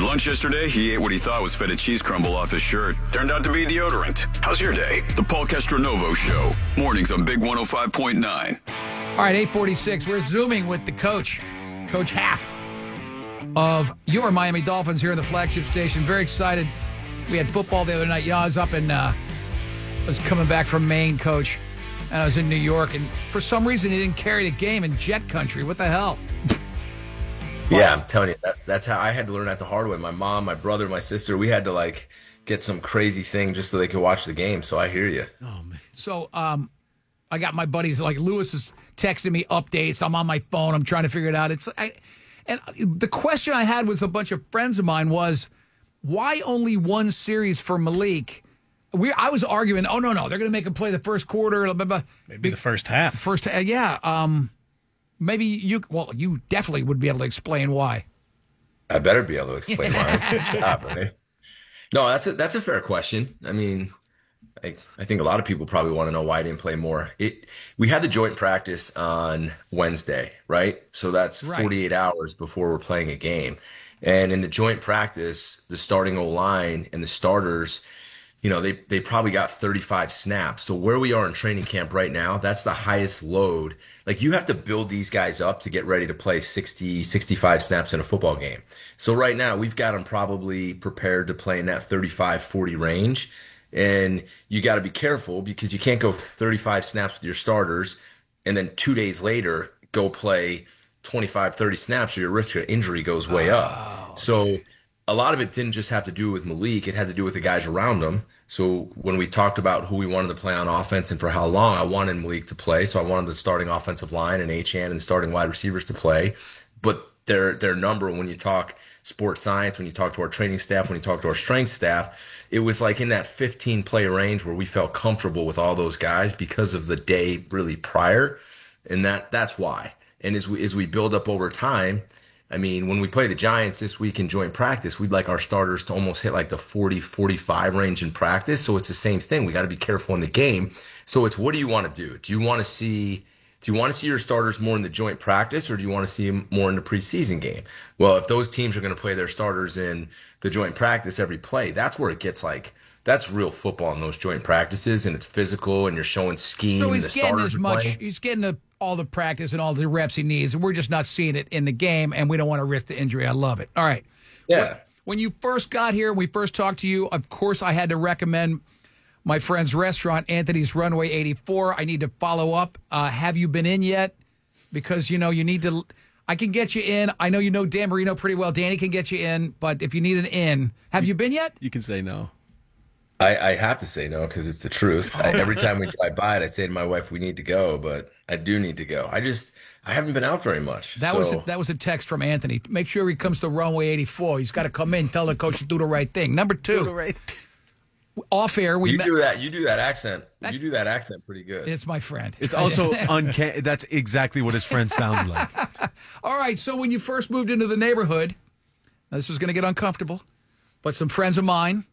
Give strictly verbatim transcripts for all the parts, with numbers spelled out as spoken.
lunch yesterday, he ate what he thought was feta cheese crumble off his shirt. Turned out to be deodorant. How's your day? The Paul Castronovo Show. Mornings on Big one oh five point nine. All right, eight forty-six. We're Zooming with the coach, Coach Half of your Miami Dolphins here in the flagship station. Very excited. We had football the other night. Yeah, I was up in, uh, I was coming back from Maine, Coach, and I was in New York. And for some reason, he didn't carry the game in jet country. What the hell? Yeah, I'm telling you, that, that's how I had to learn that the hard way. My mom, my brother, my sister, we had to like get some crazy thing just so they could watch the game. So I hear you. Oh, man. So um, I got my buddies, like Lewis is texting me updates. I'm on my phone. I'm trying to figure it out. It's I, And the question I had with a bunch of friends of mine was, why only one series for Malik? We, I was arguing, oh, no, no, they're going to make him play the first quarter. Blah, blah, blah. Maybe the first half. First, uh, yeah. Um, maybe you, well, you definitely would be able to explain why. I better be able to explain why. Stop, right? No, that's a, that's a fair question. I mean, I, I think a lot of people probably want to know why I didn't play more. It we had the joint practice on Wednesday, right? So that's Right. forty-eight hours before we're playing a game. And in the joint practice, the starting O-line and the starters, you know, they they probably got thirty-five snaps. So where we are in training camp right now, that's the highest load. Like, you have to build these guys up to get ready to play sixty, sixty-five snaps in a football game. So right now, we've got them probably prepared to play in that thirty-five, forty range. And you got to be careful because you can't go thirty-five snaps with your starters and then two days later go play twenty-five, thirty snaps, or your risk of injury goes way up. Oh, So a lot of it didn't just have to do with Malik. It had to do with the guys around him. So when we talked about who we wanted to play on offense and for how long, I wanted Malik to play. So I wanted the starting offensive line and Achane and starting wide receivers to play. But their their number, when you talk sports science, when you talk to our training staff, when you talk to our strength staff, it was like in that fifteen play range where we felt comfortable with all those guys because of the day really prior. And that that's why. And as we as we build up over time, I mean, when we play the Giants this week in joint practice, we'd like our starters to almost hit like the forty, forty-five range in practice. So it's the same thing. We got to be careful in the game. So it's, what do you want to do? Do you want to see do you want to see your starters more in the joint practice, or do you want to see them more in the preseason game? Well, if those teams are going to play their starters in the joint practice every play, that's where it gets like, that's real football in those joint practices, and it's physical, and you're showing scheme. So he's the getting starters as are much, playing. he's getting the, all the practice and all the reps he needs, and we're just not seeing it in the game, and we don't want to risk the injury. I love it. All right. Yeah. When you first got here, we first talked to you, of course, I had to recommend my friend's restaurant, Anthony's Runway eighty-four. I need to follow up. Uh, have you been in yet? Because, you know, you need to, I can get you in. I know you know Dan Marino pretty well. Danny can get you in, but if you need an in, have you been yet? You can say no. I, I have to say no because it's the truth. I, every time we drive by it, I say to my wife, we need to go, but I do need to go. I just, I haven't been out very much. That so. was a, that was a text from Anthony. Make sure he comes to Runway eighty-four. He's got to come in, tell the coach to do the right thing. Number two, right. off air, we You met. do that. You do that accent. That's- You do that accent pretty good. It's my friend. It's also uncanny. That's exactly what his friend sounds like. All right, so when you first moved into the neighborhood, now this was going to get uncomfortable, but some friends of mine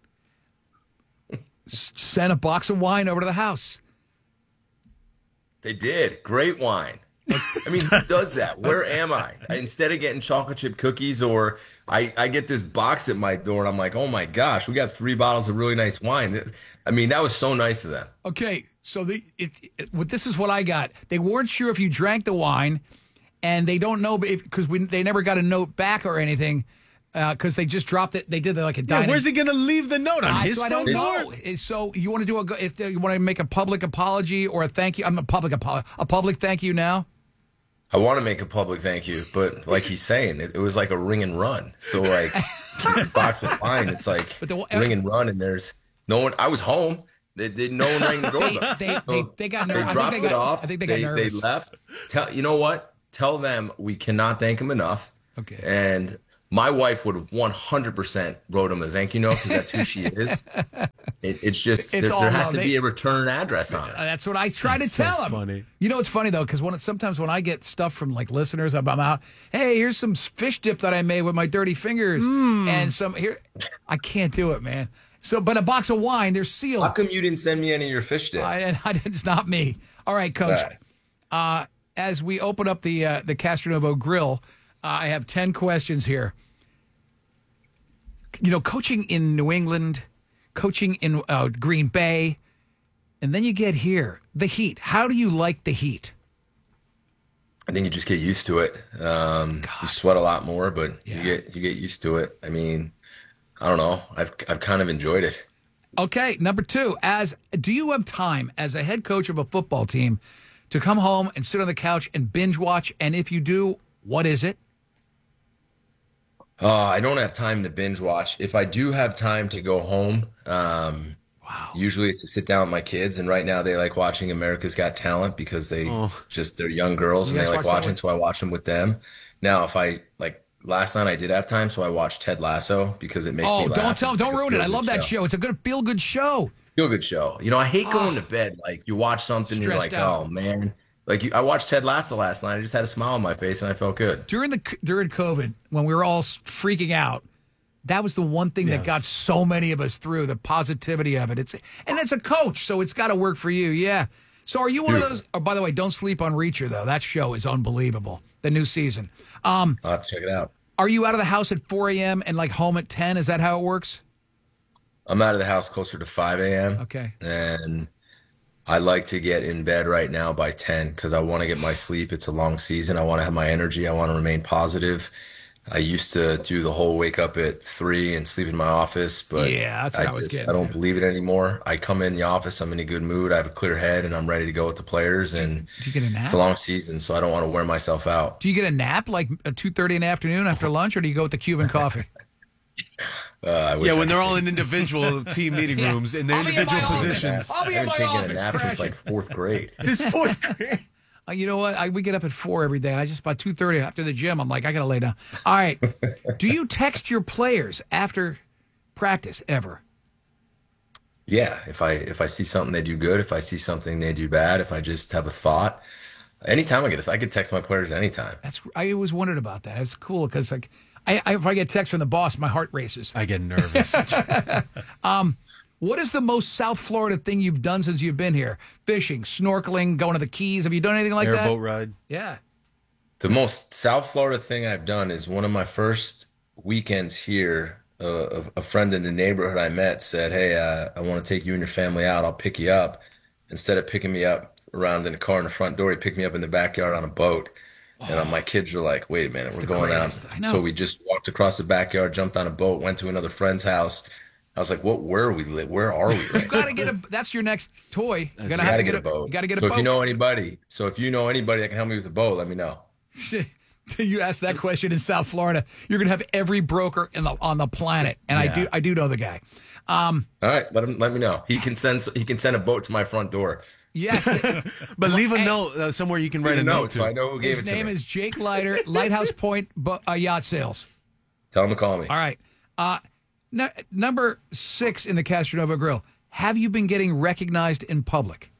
s- sent a box of wine over to the house. They did. Great wine. I mean, who does that? Where am I? Instead of getting chocolate chip cookies, or I, I get this box at my door, and I'm like, oh my gosh, we got three bottles of really nice wine. I mean, that was so nice of them. Okay, so the it, it, what this is what I got. They weren't sure if you drank the wine, and they don't know because we they never got a note back or anything because they just dropped it. They did like a Yeah, dining. where's he going to leave the note on I, his so I front don't door? know. So you want to do a if you want to make a public apology or a thank you? I'm a public apology. A public thank you now. I want to make a public thank you, but like he's saying, it, it was like a ring and run. So like a box of wine, it's like But the- ring and run, and there's no one. I was home. They did no one rang the doorbell. They- they- So they- they got ner- I think dropped they it got- off. I think they got they, nervous. They left. Tell you know what? Tell them we cannot thank them enough. Okay. And my wife would have one hundred percent wrote him a thank you note because that's who she is. It, it's just It's there, all there has love. to They- be a return address on it. Uh, That's what I try That's to so tell them. funny. You know, it's funny though because when it, sometimes when I get stuff from like listeners, I'm, I'm out. Hey, here's some fish dip that I made with my dirty fingers, and some here. I can't do it, man. So, but a box of wine, they're sealed. How come you didn't send me any of your fish dip? I, I, it's not me. All right, Coach. Right. Uh, as we open up the uh, the Castronovo Grill, uh, I have ten questions here. you know, coaching in New England, coaching in uh, Green Bay, and then you get here, the heat. How do you like the heat? I think you just get used to it. Um, you sweat a lot more, but Yeah. you get you get used to it. I mean, I don't know. I've I've kind of enjoyed it. Okay, number two, as do you have time as a head coach of a football team to come home and sit on the couch and binge watch? And if you do, what is it? Uh, I don't have time to binge watch. If I do have time to go home, um, Wow. usually it's to sit down with my kids. And right now they like watching America's Got Talent because they Oh. just they're young girls You and guys they like watch that watching. one? So I watch them with them. Now, if I like last night I did have time, so I watched Ted Lasso because it makes me Oh, laugh. don't tell, It's don't like a ruin it. I feel-good love that show. It's a good feel good show. Feel good show. You know, I hate going to bed. Like you watch something, you're Stressed like, out. oh man. Like you, I watched Ted Lasso last night. I just had a smile on my face and I felt good. During the during COVID, when we were all freaking out, that was the one thing that Yes. got so many of us through, the positivity of it. It's and it's a coach, so it's got to work for you. Yeah. So are you one of those? Oh, by the way, don't sleep on Reacher though. That show is unbelievable. The new season. Um, I'll have to check it out. are you out of the house at four a.m. and like home at ten? Is that how it works? I'm out of the house closer to five a.m. Okay. And I like to get in bed right now by ten because I want to get my sleep. It's a long season. I want to have my energy. I want to remain positive. I used to do the whole wake up at three and sleep in my office, but Yeah, that's what I was just- getting I don't to. believe it anymore. I come in the office, I'm in a good mood, I have a clear head, and I'm ready to go with the players. And Do you get a nap? it's a long season, so I don't want to wear myself out. Do you get a nap like at two thirty in the afternoon after lunch, or do you go with the Cuban coffee? Uh, I wish Yeah, I when could they're say all in individual team meeting Yeah. rooms in their I'll be in my individual office. positions. I'll be I in haven't my taken a office. nap since crashing. like fourth grade. This is fourth grade. Uh, you know what? I, we get up at four every day. And I just about two thirty after the gym. I'm like, I gotta lay down. All right. Do you text your players after practice ever? Yeah, if I if I see something they do good, if I see something they do bad, if I just have a thought, anytime I get a, I could text my players anytime. That's I always wondered about that. It's cool because like, I, I if I get text from the boss, my heart races. I get nervous. What is the most South Florida thing you've done since you've been here? Fishing, snorkeling, going to the Keys. Have you done anything like that? Airboat ride. Yeah. The most South Florida thing I've done is one of my first weekends here. Uh, a, a friend in the neighborhood I met said, "Hey, uh, I want to take you and your family out. I'll pick you up." Instead of picking me up around in a car in the front door, he picked me up in the backyard on a boat. And uh, my kids are like, "Wait a minute, we're the going out." greatest. I know. So we just walked across the backyard, jumped on a boat, went to another friend's house. I was like, "What? Where are we? li- Where are we?" Right You gotta get a. That's your next toy. You're gonna You have gotta to get a boat. You gotta get a so boat. if you know anybody, so if you know anybody that can help me with a boat, let me know. You asked that question in South Florida, you're going to have every broker in the on the planet, and I Yeah. do I do know the guy. Um, All right, let him let me know. He can send he can send a boat to my front door. yes, But leave a Hey. note uh, somewhere you can write a note so I to. know who gave his it to name me. is Jake Leiter, Lighthouse Point Bo- uh, Yacht Sales. Tell him to call me. All right, uh, n- number six in the Castronova Grill. Have you been getting recognized in public?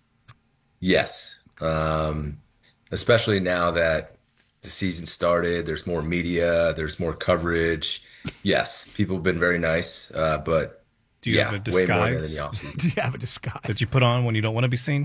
Yes, um, especially now that the season started. There's more media. There's more coverage. Yes, people have been very nice, uh, but Do you yeah, have a way more than in disguise the offseason. Do you have a disguise? that you put on when you don't want to be seen?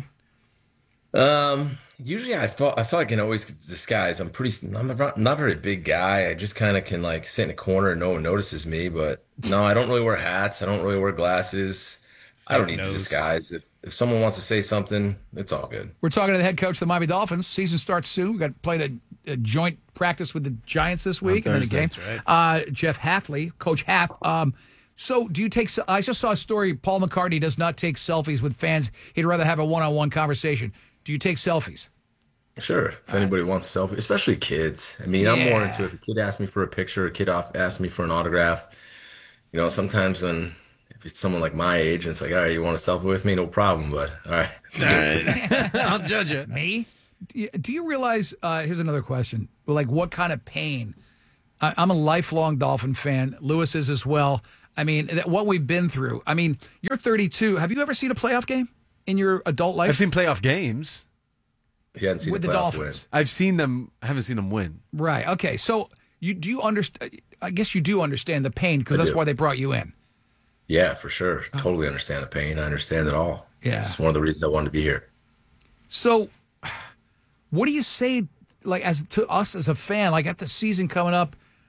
Um, usually I felt I felt like I can always disguise. I'm pretty. I'm not, not a very big guy. I just kind of can like sit in a corner and no one notices me. But no, I don't really wear hats. I don't really wear glasses. I don't need to Nose. disguise. If if someone wants to say something, it's all good. We're talking to the head coach of the Miami Dolphins. Season starts soon. We got played a, a joint practice with the Giants this week, and then a game. Thursday, Uh, Jeff Halfley, Coach Half. Um, so, do you take? I just saw a story. Paul McCartney does not take selfies with fans. He'd rather have a one-on-one conversation. Do you take selfies? Sure. If anybody wants a selfie, especially kids. I mean, I'm more Yeah. into it. If a kid asks me for a picture, a kid off- asks me for an autograph. You know, sometimes when if it's someone like my age, and it's like, all right, you want a selfie with me? No problem. But all right. I'll judge it. Me? Do you, do you realize? Uh, here's another question. Like, what kind of pain? I, I'm a lifelong Dolphin fan. Lewis is as well. I mean, that, what we've been through. I mean, you're thirty-two. Have you ever seen a playoff game in your adult life? I've seen playoff games. He hadn't seen With the the playoff Dolphins. win. I've seen them. I haven't seen them win. Right. Okay. So you do you understand? I guess you do understand the pain because I that's do. why they brought you in. Yeah, for sure. Totally understand the pain. I understand it all. Yeah. It's one of the reasons I wanted to be here. So, what do you say, like, as to us as a fan, like at the season coming up?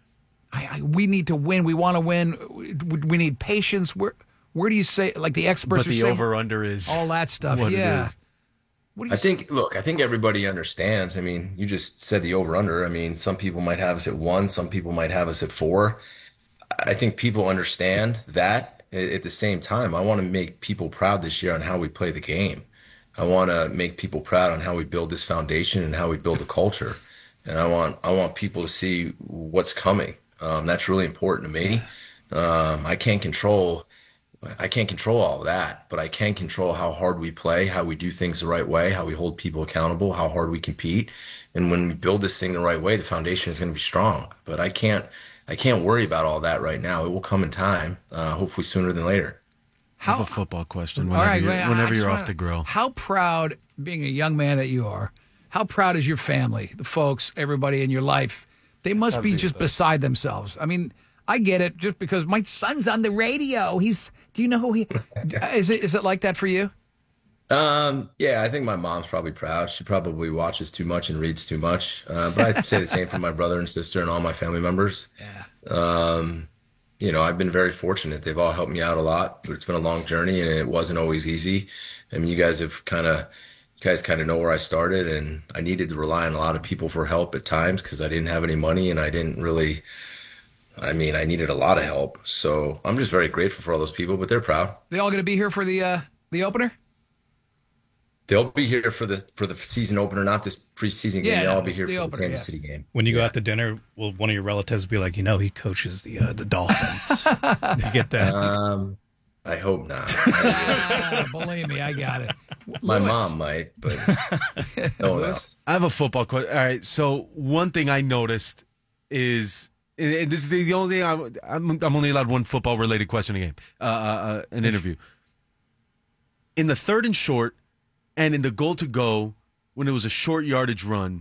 I, I, we need to win. We want to win. We, we need patience. Where where do you say, like the experts But are the saying, over-under is all that stuff? what it Yeah. is. What do you I say? think, look, I think everybody understands. I mean, you just said the over under. I mean, some people might have us at one, some people might have us at four. I think people understand that. A- At the same time, I want to make people proud this year on how we play the game. I want to make people proud on how we build this foundation and how we build a culture. And I want I want people to see what's coming. Um, that's really important to me. Um, I can't control I can't control all of that, but I can control how hard we play, how we do things the right way, how we hold people accountable, how hard we compete. And when we build this thing the right way, the foundation is going to be strong. But I can't I can't worry about all that right now. It will come in time, uh, hopefully sooner than later. I have a football question All whenever right, you're, Ray, I whenever just you're off wanna- the grill. How proud, being a young man that you are, how proud is your family, the folks, everybody in your life? They must be just beside themselves. I mean, I get it, just because my son's on the radio. He's. Do you know who he? Is it? Is it like that for you? Um, yeah, I think my mom's probably proud. She probably watches too much and reads too much. Uh, but I'd say the same for my brother and sister and all my family members. Yeah. Um, you know, I've been very fortunate. They've all helped me out a lot. It's been a long journey and it wasn't always easy. I mean, you guys have kind of, you guys kind of know where I started, and I needed to rely on a lot of people for help at times because I didn't have any money and I didn't really, I mean, I needed a lot of help. So I'm just very grateful for all those people, but they're proud. They all going to be here for the uh, the opener? They'll be here for the for the season opener, not this preseason game. Yeah, They'll all no, be here the for opener, the Kansas yeah. City game. When you go out to dinner, will one of your relatives be like, you know, he coaches the uh, the Dolphins? You get that? Um, I hope not. Ah, believe me, I got it. My Louis. mom might, but no one else. I have a football question. All right. So one thing I noticed is, and and this is the only thing I, I'm, I'm only allowed one football related question a game, uh, uh, uh, an interview. In the third and short, and in the goal to go, when it was a short yardage run,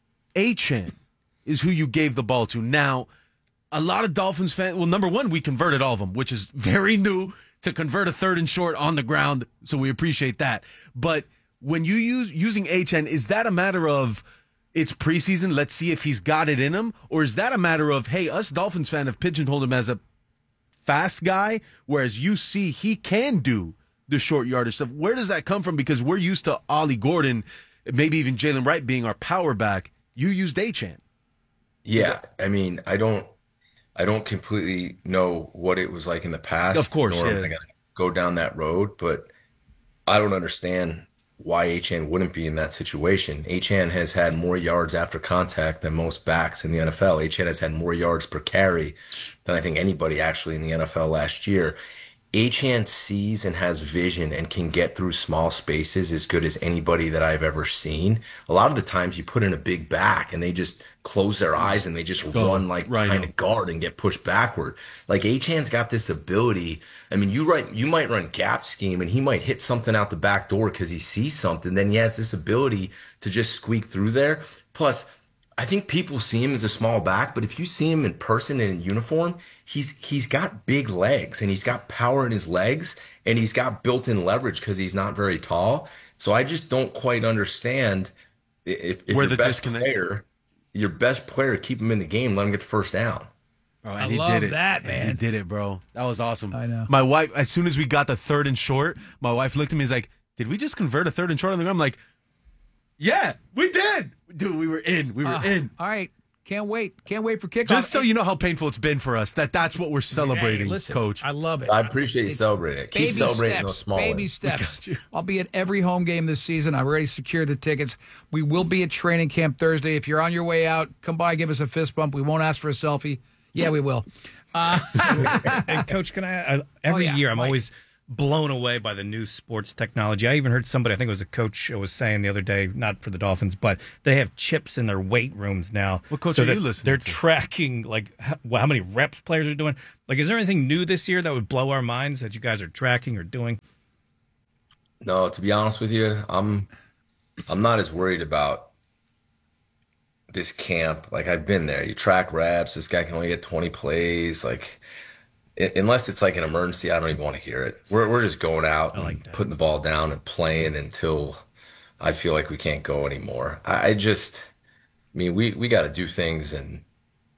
Achane is who you gave the ball to. Now, a lot of Dolphins fans, well, number one, we converted all of them, which is very new to convert a third and short on the ground. So we appreciate that. But when you use using Achane, is that a matter of it's preseason, let's see if he's got it in him? Or is that a matter of, hey, us Dolphins fan have pigeonholed him as a fast guy, whereas you see he can do the short yardage stuff? Where does that come from? Because we're used to Ollie Gordon, maybe even Jalen Wright being our power back. You used Achane. Yeah, I mean, I don't, I don't completely know what it was like in the past. Of course, nor am yeah. I gonna go down that road, but I don't understand why Achane wouldn't be in that situation. Achane has had more yards after contact than most backs in the N F L. Achane has had more yards per carry than I think anybody actually in the N F L last year. Achane sees and has vision and can get through small spaces as good as anybody that I've ever seen. A lot of the times you put in a big back and they just close their eyes and they just Go. run like Rhino. kind of guard and get pushed backward. Like Achane's got this ability. I mean, you right, you might run gap scheme and he might hit something out the back door because he sees something. Then he has this ability to just squeak through there. Plus, I think people see him as a small back, but if you see him in person and in uniform, he's he's got big legs and he's got power in his legs and he's got built-in leverage because he's not very tall. So I just don't quite understand if, if Where your the best disconnect- player, your best player, keep him in the game, let him get the first down. Oh, I and he love did it. that, And man. He did it, bro. That was awesome. I know. My wife, as soon as we got the third and short, my wife looked at me and was like, did we just convert a third and short on the ground? I'm like, yeah, we did. Dude, we were in. We were Ah, in. All right. Can't wait. Can't wait for kickoff. Just so you know how painful it's been for us, that that's what we're celebrating, Hey, listen, Coach. I love it. I appreciate you It's celebrating it. Keep baby celebrating steps, those small baby wins. steps. I'll be at every home game this season. I've already secured the tickets. We will be at training camp Thursday. If you're on your way out, come by, give us a fist bump. We won't ask for a selfie. Yeah, we will. And Coach, can I? I every Oh, yeah, year, I'm Mike. always blown away by the new sports technology. I even heard somebody, I think it was a coach, was saying the other day, not for the Dolphins, but they have chips in their weight rooms now. What coach so are that you listening They're to? tracking like how, well, how many reps players are doing. Like, is there anything new this year that would blow our minds that you guys are tracking or doing? No, to be honest with you, I'm I'm not as worried about this camp. Like I've been there. You track reps. This guy can only get twenty plays. Like i- unless it's like an emergency, I don't even want to hear it. We're we're just going out like and that. putting the ball down and playing until I feel like we can't go anymore. I, I just, I mean, we we got to do things and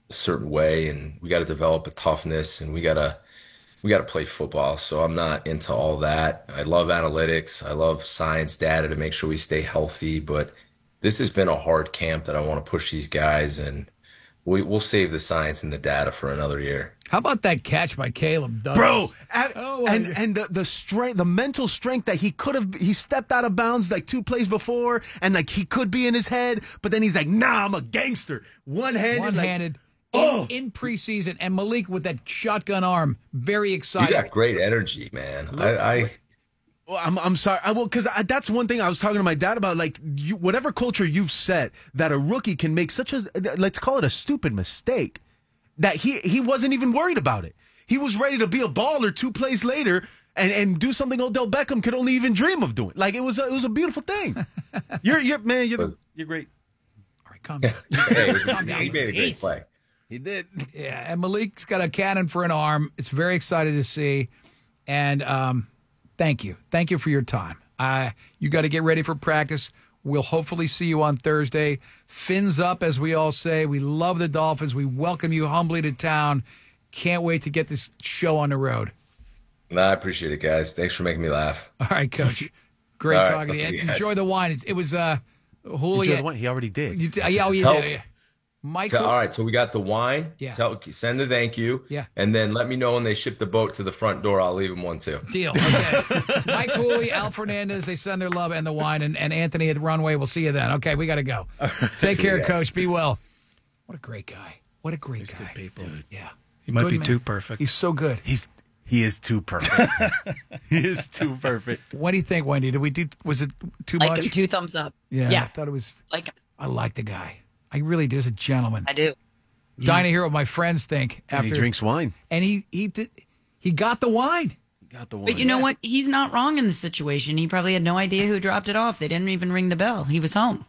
a certain way, and we got to develop a toughness, and we got to we got to play football. So I'm not into all that. I love analytics. I love science data to make sure we stay healthy. But this has been a hard camp that I want to push these guys, and we, we'll save the science and the data for another year. How about that catch by Caleb Douglas? Bro, and Oh, my and, God. and the, the strength, the mental strength that he could have, he stepped out of bounds like two plays before, and like he could be in his head, but then he's like, nah, I'm a gangster. One-handed. One-handed. Like, oh. in, in preseason, and Malik with that shotgun arm, very You excited. got great energy, man. I, I Well, I'm I'm sorry. I will because that's one thing I was talking to my dad about. Like, you, whatever culture you've set, that a rookie can make such a, let's call it a stupid mistake, that he he wasn't even worried about it. He was ready to be a baller two plays later and, and do something Odell Beckham could only even dream of doing. Like, it was a, it was a beautiful thing. You're you're man, you're the, you're great. All right, calm down. hey, Calm down. he made a great Jeez. play. He did. Yeah, and Malik's got a cannon for an arm. It's very excited to see. And um, thank you. Thank you for your time. Uh, you got to get ready for practice. We'll hopefully see you on Thursday. Fins up, as we all say. We love the Dolphins. We welcome you humbly to town. Can't wait to get this show on the road. No, I appreciate it, guys. Thanks for making me laugh. All right, Coach. Great All right, talking I'll to see you. you guys. Enjoy the wine. It, it was uh, Enjoy Julia. the one. He already did. You, yeah, oh, you Tell- did. So, Michael. all right, so we got the wine. Yeah. Tell, send the thank you. Yeah. And then let me know when they ship the boat to the front door. I'll leave them one too. Deal. Okay. Mike Cooley, Al Fernandez, they send their love and the wine, and, and Anthony at the runway. We'll see you then. Okay, we got to go. Take See care, you guys. Coach. Be well. What a great guy. What a great guy. Good people. Yeah. He might Good be man. too perfect. He's so good. He's he is too perfect. he is too perfect. What do you think, Wendy? Did we do? Was it too Like much? him, two thumbs up. yeah, I Yeah. thought it was. Like him. I like the guy. I really do. He's a gentleman. I do. Dying to hear what my friends think And after he drinks wine. and he he did, he got the wine. He got the wine. But you know what? He's not wrong in the situation. He probably had no idea who dropped it off. They didn't even ring the bell. He was home.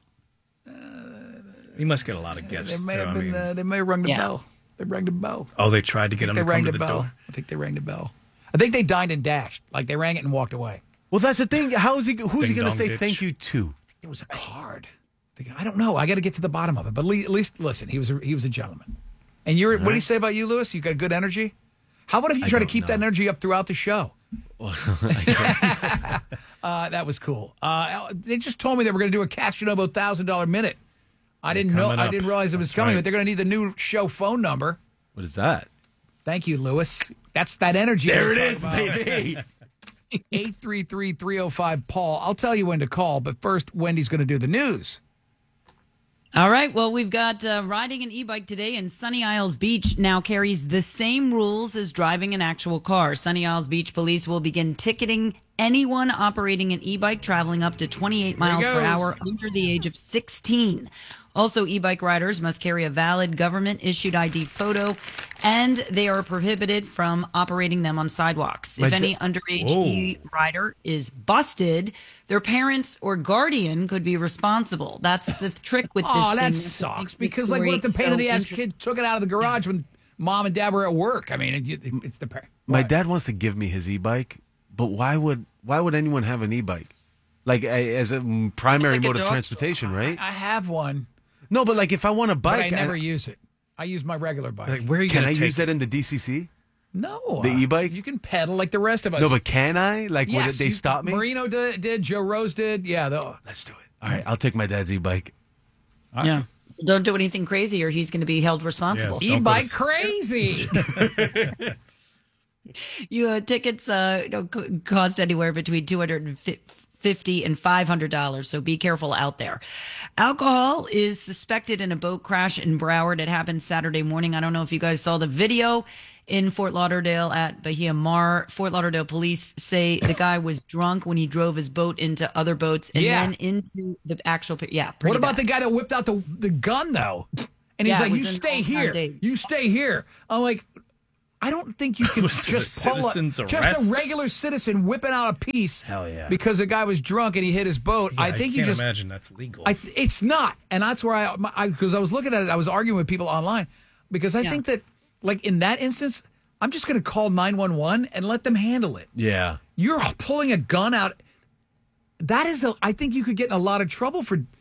He must get a lot of They gifts. may too. have I been. mean- uh, they may have rung the Yeah. bell. They rang the bell. oh, they tried to get I him think to they rang come to the the bell. door. I think they rang the bell. I think they dined and dashed. Like they rang it and walked away. Well, that's the thing. How is he? Who's he Ding going to dong say ditch. thank you to? It was a card. I don't know. I got to get to the bottom of it. But le- at least, listen, he was a, he was a gentleman. And you're, what do you say about you, Lewis? You got good energy. How about if you try to don't keep that know. energy up throughout the show? uh, that was cool. Uh, they just told me they were going to do a Castanovo thousand dollar minute. I didn't know. coming I up. didn't realize it was That's coming. right. But they're going to need the new show phone number. What is that? Thank you, Lewis. That's that energy. There I was it is, talking about. baby. eight three three, three oh five, Paul. I'll tell you when to call, but first, Wendy's going to do the news. All right. Well, we've got uh, riding an e-bike today, and Sunny Isles Beach now carries the same rules as driving an actual car. Sunny Isles Beach Police will begin ticketing anyone operating an e-bike traveling up to twenty-eight miles per goes. hour under the age of sixteen. Also, e-bike riders must carry a valid government-issued I D photo, and they are prohibited from operating them on sidewalks. My If da- any underage Whoa. e-rider is busted, their parents or guardian could be responsible. That's the trick with this Oh, thing. that That's what sucks. makes this Because, like, what if the story pain in the so ass interesting. kid took it out of the garage when mom and dad were at work? I mean, it, it's the parent. My dad wants to give me his e-bike, but why would why would anyone have an e-bike? Like a, as a mm, primary It's like a mode of dog- transportation, right? I have one, No, but like if I want a but bike, I never I- use it. I use my regular bike. Like, where are you can going I to take use that in the D C C? no. the uh, e-bike? You can pedal like the rest of us. No, but can I? Like, yes, would they you- stop me? Marino did, did. Joe Rose did. Yeah. The, Let's do it. All right, I'll take my dad's e-bike. Yeah. Don't do anything crazy or he's going to be held responsible. Yeah. Don't e-bike put a- crazy. You uh, tickets uh, don't co- cost anywhere between two hundred fifty and five hundred dollars, so be careful out there. Alcohol is suspected in a boat crash in Broward. It happened Saturday morning. I don't know if you guys saw the video in Fort Lauderdale at Bahia Mar. Fort Lauderdale police say the guy was drunk when he drove his boat into other boats and Yeah. then into the actual. Yeah. What pretty about bad. the guy that whipped out the the gun though? And he's Yeah, like, it "You was an stay all-time here. day. You stay here." I'm like, I don't think you can Was it a just pull a, citizen's just arrest? a regular citizen whipping out a piece. Hell yeah. Because the guy was drunk and he hit his boat. Yeah, I think you can't just. imagine that's legal. I it's not, and that's where I because I, I was looking at it. I was arguing with people online because I Yeah. think that like in that instance, I'm just going to call nine one one and let them handle it. Yeah. You're pulling a gun out. That is, a, I think you could get in a lot of trouble for,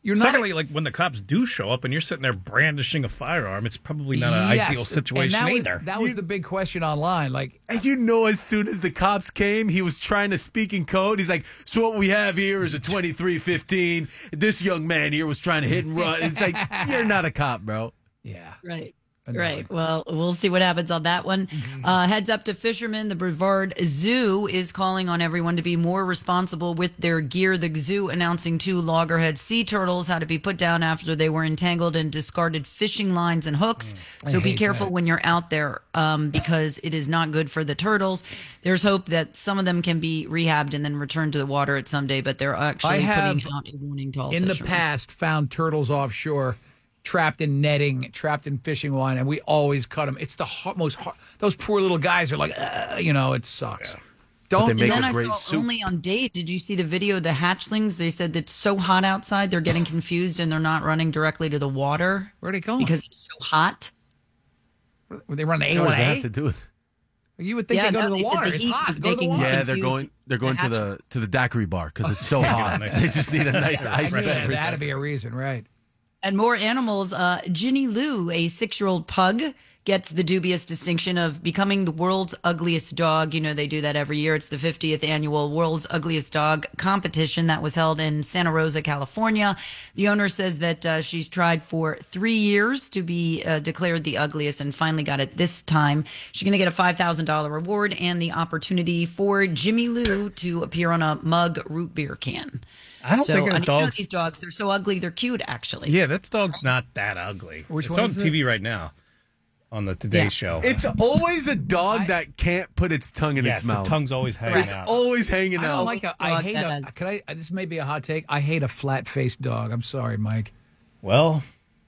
You're not. Secondly, like when the cops do show up and you're sitting there brandishing a firearm, it's probably not an Yes, ideal and situation that was, either. That was the big question online. Like, And you know, as soon as the cops came, he was trying to speak in code. He's like, so what we have here is a twenty-three fifteen. This young man here was trying to hit and run. It's like, you're not a cop, bro. yeah. Right. Annoying. Right. Well, we'll see what happens on that one. Uh, heads up to fishermen. The Brevard Zoo is calling on everyone to be more responsible with their gear. The zoo announcing two loggerhead sea turtles had to be put down after they were entangled in discarded fishing lines and hooks. So be hate careful that. when you're out there um, because it is not good for the turtles. There's hope that some of them can be rehabbed and then returned to the water at some day, but they're actually I have, putting out a warning to all in the fishermen. past, found turtles offshore, trapped in netting, trapped in fishing line, and we always cut them. It's the hard, most hard. Those poor little guys are like, uh, you know, it sucks. Don't. they And make then a I great saw soup. only on date. Did you see the video of the hatchlings? They said it's so hot outside, they're getting confused and they're not running directly to the water Where are they going? because it's so hot. Were they run A What one does that have A? to do with? You would think Yeah, they go no, to they the said water. the It's heat hot. was Go to the making water. them Yeah, they're confused going. They're going the to the to the daiquiri bar because it's so hot. They just need a nice I ice knew that. beverage. That had to be a reason, right? And more animals. Uh, Ginny Lou, a six-year-old pug, gets the dubious distinction of becoming the world's ugliest dog. You know, they do that every year. It's the fiftieth annual World's Ugliest Dog competition that was held in Santa Rosa, California. The owner says that uh, she's tried for three years to be uh, declared the ugliest and finally got it this time. She's going to get a five thousand dollars reward and the opportunity for Jimmy Lou to appear on a mug root beer can. I don't so, think I a mean, you know dog's. these dogs, they're so ugly, they're cute, actually. Yeah, that dog's not that ugly. Which it's one on is T V it? right now on the Today Yeah. Show. It's always a dog that can't put its tongue in yes, its the mouth. tongue's always hanging It's out. always hanging I out. don't like a. I Dog hate that a. has- Can I? This may be a hot take. I hate a flat-faced dog. I'm sorry, Mike. Well,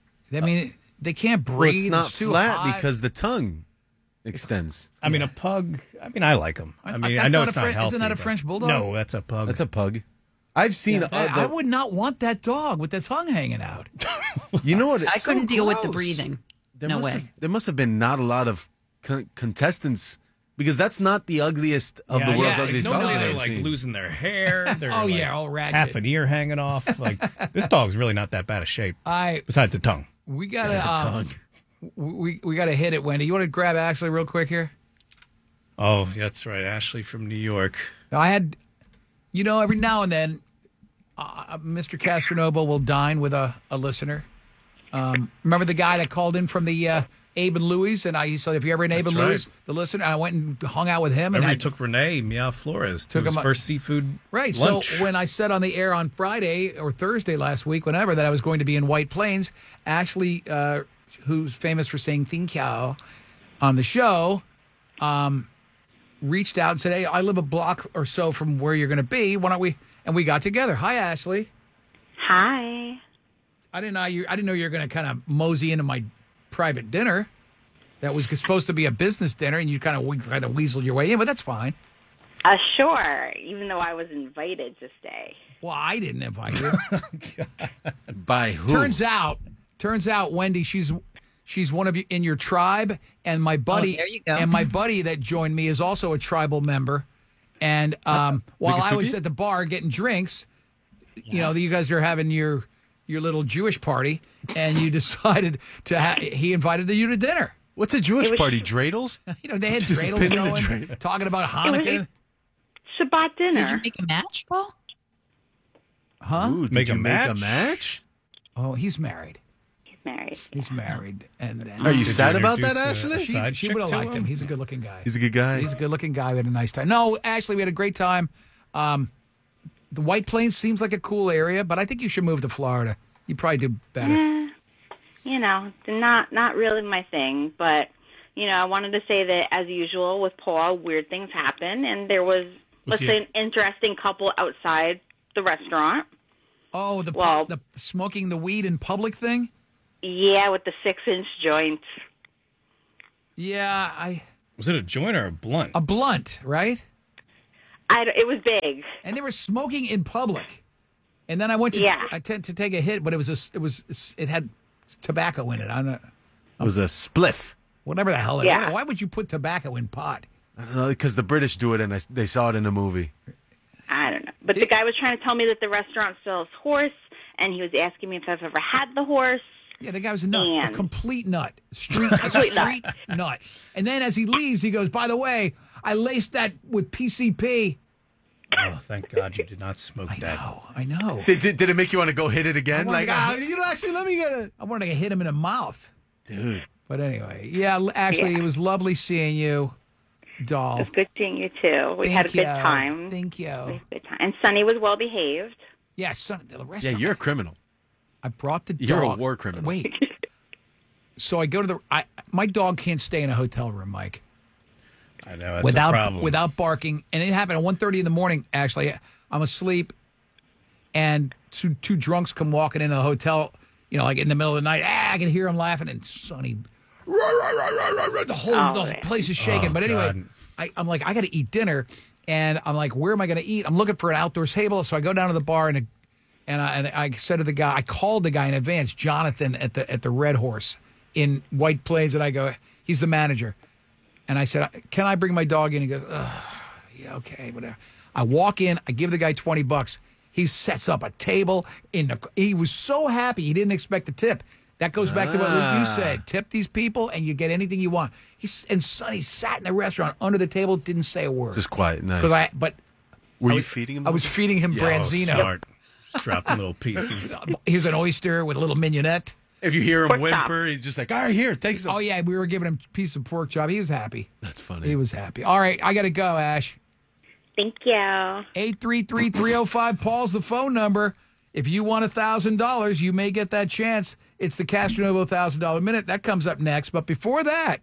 I mean, they can't breathe. well, it's not too flat hot. because the tongue extends. I mean, a pug. I mean, I like them. I I- mean, that's I know not it's a not Fren- healthy. isn't that a but- French bulldog? No, that's a pug. That's a pug. I've seen. I, other, I would not want that dog with the tongue hanging out. You know what? I couldn't deal with the gross. breathing. There no must way. Have, there must have been not a lot of con- contestants because that's not the ugliest of Yeah, the world's yeah, ugliest normally dogs I've they're ever like seen. losing their hair. They're Oh, like yeah, all ratchet. half an ear hanging off. Like this dog's really not that bad of shape. I Besides the tongue. we gotta um, tongue. we we gotta hit it, Wendy. You want to grab Ashley real quick here? Oh, that's right, Ashley from New York. Now, I had, you know, every now and then, uh, Mister Castronovo will dine with a, a listener. Um, remember the guy that called in from the uh, Abe and Louie's, and I said, if you're ever in Abe That's and right. Louie's, the listener, and I went and hung out with him. And Remember, I you took Renee Meow Flores to Took his him a- first seafood Right. lunch. So when I said on the air on Friday or Thursday last week, whenever, that I was going to be in White Plains, Ashley, uh, who's famous for saying "thank you" on the show, um, reached out and said, "Hey, I live a block or so from where you're going to be. Why don't we?" And we got together. Hi, Ashley. Hi. I didn't know you. I didn't know you were going to kind of mosey into my private dinner. That was supposed to be a business dinner, and you kind of kind of weaseled your way in, but that's fine. Uh, sure, even though I was invited to stay. Well, I didn't invite you. By who? Turns out, turns out, Wendy, she's she's one of you in your tribe, and my buddy, Oh, there you go. and my buddy that joined me is also a tribal member. And um, while I was Mikasuki? at the bar getting drinks, you know, you guys are having your your little Jewish party, and you decided to. Ha- he invited you to dinner. What's a Jewish It was- party? Dreidels? You know, they had Just dreidels spinning the going, dreidel. talking about It was Hanukkah. Shabbat dinner. Did you make a match, Paul? Huh? Ooh, did Make you a make match? a match? Oh, he's married. He's married. He's married, and, and Are you Did sad you about that, introduce, uh, Ashley? a she, side she chick would have to liked him. him? He's a good-looking guy. He's a good guy. He's a good-looking guy. We had a nice time. No, Ashley, we had a great time. Um, the White Plains seems like a cool area, but I think you should move to Florida. You probably do better. Eh, you know, not not really my thing, but you know, I wanted to say that as usual with Paul, weird things happen, and there was, let's he- say, an interesting couple outside the restaurant. Oh, the, pu- Well- the smoking the weed in public thing? Yeah, with the six-inch joint. Yeah, I Was it a joint or a blunt? a blunt, right? I, it was big. And they were smoking in public. And then I went to Yeah. I tend to take a hit, but it was a, it was it had tobacco in it. I don't know, It was a spliff. whatever the hell. It, Yeah. why, why would you put tobacco in pot? I don't know, because the British do it and I, they saw it in a movie. I don't know. But the guy was trying to tell me that the restaurant sells horse and he was asking me if I've ever had the horse. Yeah, the guy was a nut, a And- complete nut, street, a Complete street nut. And then as he leaves, he goes, "By the way, I laced that with P C P." Oh, thank God you did not smoke I that. know, I know. Did, did, did it make you want to go hit it again? wanna Like, go ah, hit- you know, actually, let me get it. I wanted to hit him in the mouth. Dude. But anyway, yeah, l- actually, Yeah. it was lovely seeing you, doll. It was good seeing you too. We Thank had a good you. time. Thank We you. had a good time. And Sonny was well behaved. Yeah, son, the rest Yeah, of you're a criminal. I brought the You're a dog. war criminal. Wait. So I go to the. I my dog can't stay in a hotel room, Mike, I know that's a without problem. without barking. And it happened at one thirty in the morning. Actually, I'm asleep, and two two drunks come walking into the hotel. You know, like in the middle of the night. Ah, I can hear them laughing, and Sonny, rah, rah, rah, rah, rah, rah, the whole Oh, the whole man. place is shaking. Oh, but anyway, God. I, I'm like, I got to eat dinner, and I'm like, where am I going to eat? I'm looking for an outdoor table, so I go down to the bar and. And I, and I said to the guy, I called the guy in advance, Jonathan at the at the Red Horse in White Plains, and I go, he's the manager. And I said, can I bring my dog in? He goes, Ugh, yeah, okay, whatever. I walk in, I give the guy twenty bucks. He sets up a table in the. He was so happy, he didn't expect the tip. That goes back to what Ah. you said: tip these people, and you get anything you want. He's and Sonny sat in the restaurant under the table, didn't say a word. Just quiet. Nice. because I, but Were I you was- feeding him? I was feeding him Oh, branzino. smart. Just dropping little pieces. Here's an oyster with a little mignonette. If you hear him Pork whimper, he's just like, all right, here, take some. Oh yeah, we were giving him a piece of pork chop. He was happy. That's funny. He was happy. All right, I got to go, Ash. Thank you. eight three three, three oh five Paul's the phone number. If you want one thousand dollars, you may get that chance. It's the Castronovo one thousand dollars Minute. That comes up next. But before that,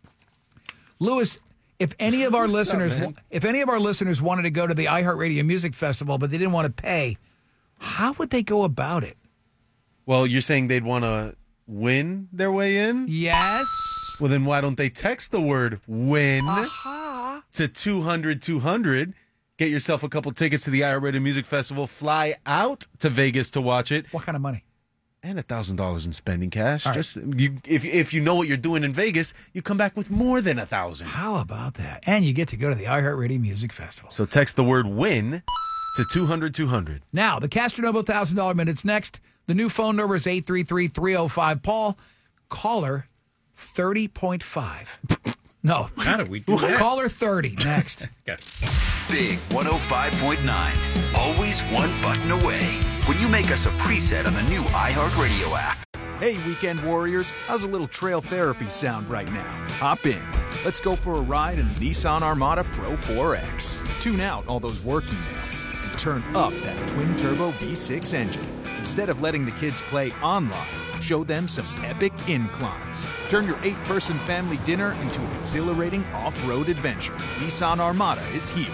Lewis, if any of our What's up, listeners man? if any of our listeners wanted to go to the iHeartRadio Music Festival, but they didn't want to pay, how would they go about it? Well, you're saying they'd want to win their way in? Yes. Well, then why don't they text the word win Aha. to two hundred two hundred? Get yourself a couple tickets to the iHeartRadio Music Festival. Fly out to Vegas to watch it. What kind of money? And a thousand dollars in spending cash. All right. Just you, if if you know what you're doing in Vegas, you come back with more than a thousand. How about that? And you get to go to the iHeartRadio Music Festival. So text the word win to two hundred two hundred. Now, the Castronovo one thousand dollars Minute's next. The new phone number is eight three three, three oh five, Paul. Caller thirty point five. No. How did we do that? Caller thirty next. Okay. Big one oh five point nine. Always one button away. When you make us a preset on the new iHeartRadio app. Hey, weekend warriors, how's a little trail therapy sound right now? Hop in. Let's go for a ride in the Nissan Armada Pro four X. Tune out all those work emails and turn up that twin-turbo V six engine. Instead of letting the kids play online, show them some epic inclines. Turn your eight-person family dinner into an exhilarating off-road adventure. Nissan Armada is here.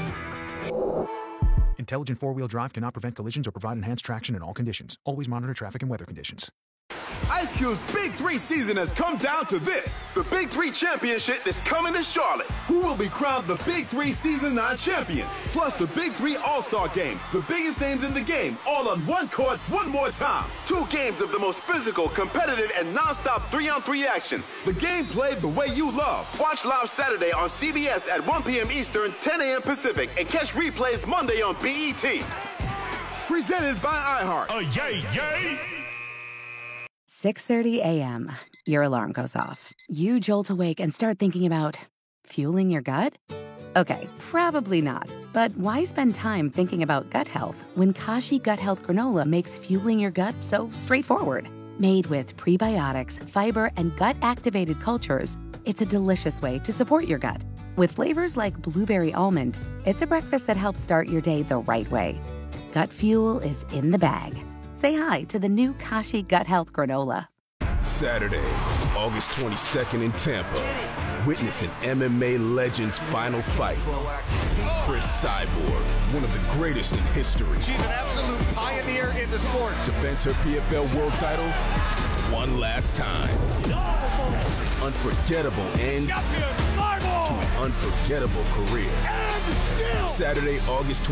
Intelligent four-wheel drive cannot prevent collisions or provide enhanced traction in all conditions. Always monitor traffic and weather conditions. Ice Cube's Big Three season has come down to this. The Big Three Championship is coming to Charlotte. Who will be crowned the Big Three Season nine champion? Plus the Big Three All-Star Game. The biggest names in the game, all on one court, one more time. Two games of the most physical, competitive, and non-stop three-on-three action. The game played the way you love. Watch live Saturday on C B S at one p.m. Eastern, ten a.m. Pacific, and catch replays Monday on B E T. Presented by iHeart. Oh, yay, yay! six thirty a.m. Your alarm goes off. You jolt awake and start thinking about fueling your gut? Okay, probably not. But why spend time thinking about gut health when Kashi Gut Health Granola makes fueling your gut so straightforward? Made with prebiotics, fiber, and gut-activated cultures, it's a delicious way to support your gut. With flavors like blueberry almond, it's a breakfast that helps start your day the right way. Gut fuel is in the bag. Say hi to the new Kashi Gut Health Granola. Saturday, August twenty-second in Tampa. Witness an M M A legend's final fight. Chris Cyborg, one of the greatest in history. She's an absolute pioneer in the sport. Defends her P F L world title one last time. Unforgettable end to an unforgettable career. Saturday, August